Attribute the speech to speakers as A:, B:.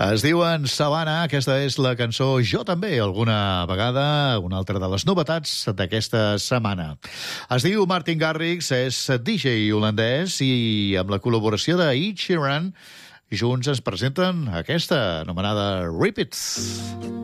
A: Es diuen Savannah, aquesta és la cançó Jo també, alguna vegada, una altra de les novetats d'aquesta setmana. Es diu Martin Garrix, és DJ holandès i amb la col·laboració de Ed Sheeran, junts ens presenten aquesta anomenada Rip It.